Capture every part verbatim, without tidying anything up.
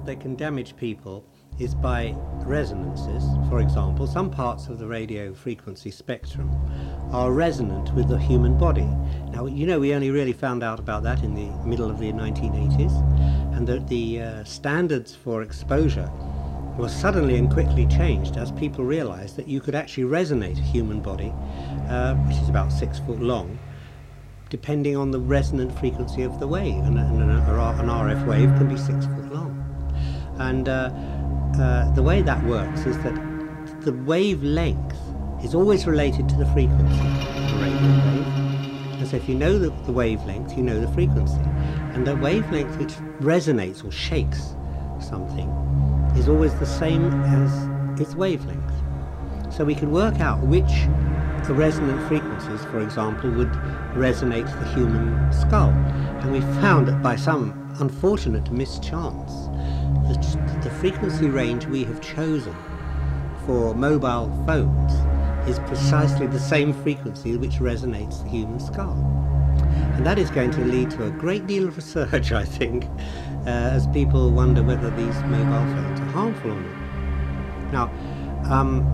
that they can damage people is by resonances. For example, some parts of the radio frequency spectrum are resonant with the human body. Now, you know, we only really found out about that in the middle of the nineteen eighties, and that the uh, standards for exposure was suddenly and quickly changed as people realized that you could actually resonate a human body, uh, which is about six foot long, depending on the resonant frequency of the wave, and, and an, an R F wave can be six foot long. And uh, uh, the way that works is that the wavelength is always related to the frequency of the radio wave. And so if you know the, the wavelength, you know the frequency. And the wavelength which resonates or shakes something is always the same as its wavelength. So we can work out which the resonant frequencies, for example, would resonate the human skull. And we found that by some unfortunate mischance, the, the frequency range we have chosen for mobile phones is precisely the same frequency which resonates the human skull. And that is going to lead to a great deal of research, I think, uh, as people wonder whether these mobile phones are harmful or not. Now, um,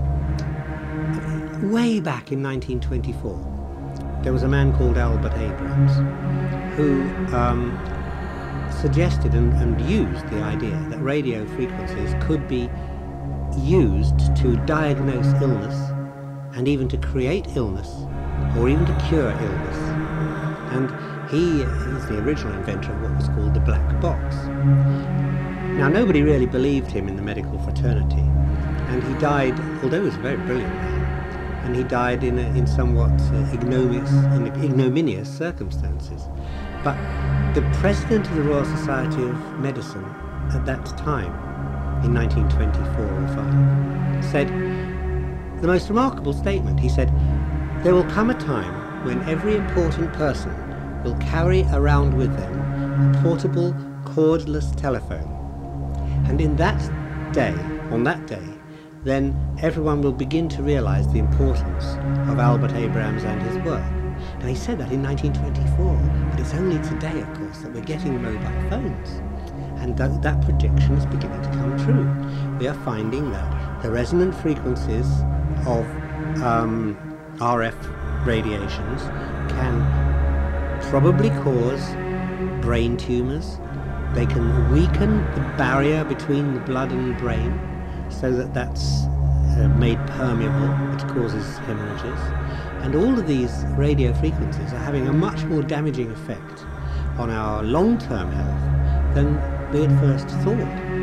way back in nineteen twenty-four, there was a man called Albert Abrams who um, suggested and, and used the idea that radio frequencies could be used to diagnose illness and even to create illness or even to cure illness. And he is the original inventor of what was called the black box. Now, nobody really believed him in the medical fraternity, and he died, although he was a very brilliant man, and he died in, a, in somewhat uh, ignominious, in ignominious circumstances. But the president of the Royal Society of Medicine at that time, in nineteen twenty-four or five, said the most remarkable statement. He said, "There will come a time when every important person will carry around with them a portable cordless telephone. And in that day, on that day, then everyone will begin to realize the importance of Albert Abrams and his work." And he said that in nineteen twenty-four, but it's only today, of course, that we're getting mobile phones. And th- that prediction is beginning to come true. We are finding that the resonant frequencies of um, R F radiations can probably cause brain tumors. They can weaken the barrier between the blood and the brain so that that's uh, made permeable, which causes hemorrhages. And all of these radio frequencies are having a much more damaging effect on our long-term health than we at first thought.